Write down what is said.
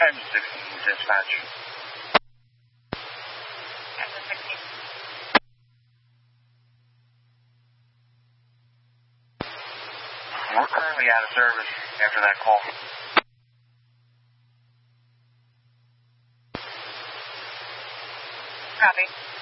10-16 dispatch. We're currently out of service after that call. Copy.